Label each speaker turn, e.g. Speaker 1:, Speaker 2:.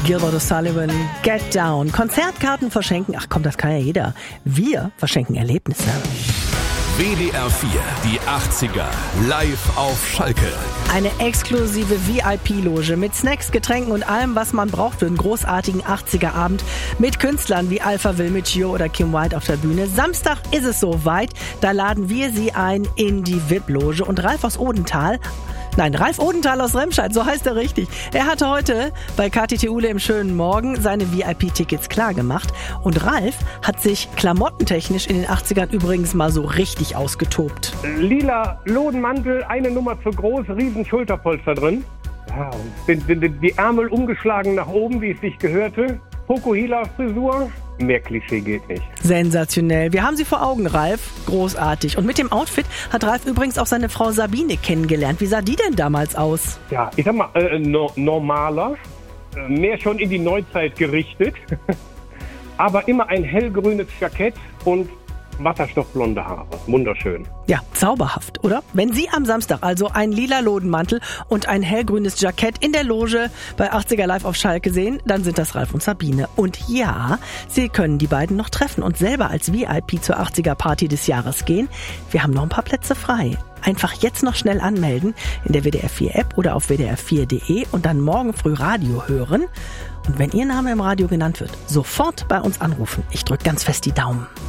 Speaker 1: Gilbert O'Sullivan, Get Down. Konzertkarten verschenken, ach komm, das kann ja jeder. Wir verschenken Erlebnisse.
Speaker 2: WDR 4, die 80er, live auf Schalke.
Speaker 1: Eine exklusive VIP-Loge mit Snacks, Getränken und allem, was man braucht für einen großartigen 80er-Abend mit Künstlern wie Alpha Will, Michio oder Kim White auf der Bühne. Samstag ist es soweit, da laden wir Sie ein in die VIP-Loge und Ralf Odenthal aus Remscheid, so heißt er richtig. Er hatte heute bei KTT Uhle im schönen Morgen seine VIP-Tickets klargemacht und Ralf hat sich klamottentechnisch in den 80ern übrigens mal so richtig ausgetobt.
Speaker 3: Lila Lodenmantel, eine Nummer zu groß, riesen Schulterpolster drin. Ja, die Ärmel umgeschlagen nach oben, wie es sich gehörte. Fokuhila-Frisur. Mehr Klischee geht nicht.
Speaker 1: Sensationell. Wir haben sie vor Augen, Ralf. Großartig. Und mit dem Outfit hat Ralf übrigens auch seine Frau Sabine kennengelernt. Wie sah die denn damals aus?
Speaker 3: Ja, ich sag mal, normaler, mehr schon in die Neuzeit gerichtet, aber immer ein hellgrünes Jackett und wasserstoffblonde Haare. Wunderschön.
Speaker 1: Ja, zauberhaft, oder? Wenn Sie am Samstag also einen lila Lodenmantel und ein hellgrünes Jackett in der Loge bei 80er Live auf Schalke sehen, dann sind das Ralf und Sabine. Und ja, Sie können die beiden noch treffen und selber als VIP zur 80er Party des Jahres gehen. Wir haben noch ein paar Plätze frei. Einfach jetzt noch schnell anmelden in der WDR 4 App oder auf wdr4.de und dann morgen früh Radio hören. Und wenn Ihr Name im Radio genannt wird, sofort bei uns anrufen. Ich drücke ganz fest die Daumen.